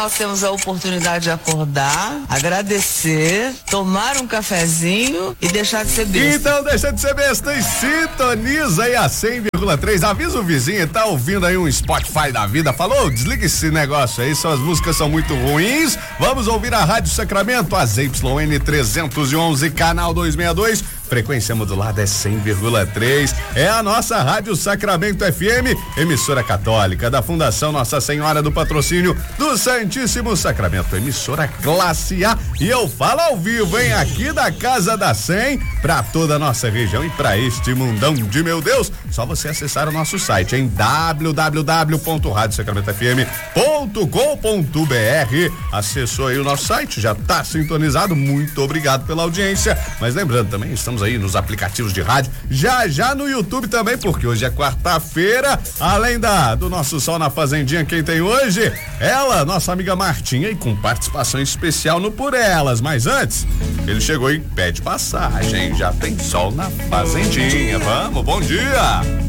Nós temos a oportunidade de acordar, agradecer, tomar um cafezinho e deixar de ser besta. Então deixa de ser besta e sintoniza aí a 100,3. Avisa o vizinho, tá ouvindo aí um Spotify da vida. Falou, desliga esse negócio aí, suas músicas são muito ruins. Vamos ouvir a Rádio Sacramento, a ZYN 311, canal 262. Frequência modulada é 100,3. É a nossa Rádio Sacramento FM, emissora católica da Fundação Nossa Senhora do Patrocínio do Santíssimo Sacramento, emissora classe A. E eu falo ao vivo, hein? Aqui da Casa da 100, pra toda a nossa região e pra este mundão de meu Deus. Só você acessar o nosso site em www.radiosacramentofm.com.br. Acessou aí o nosso site, já tá sintonizado. Muito obrigado pela audiência. Mas lembrando também, estamos aí nos aplicativos de rádio, já no YouTube também, porque hoje é quarta-feira. Além do nosso Sol na Fazendinha, quem tem hoje? Ela, nossa amiga Martinha, e com participação especial no Por Elas. Mas antes, ele chegou e pede passagem. Já tem Sol na Fazendinha. Vamos, bom dia!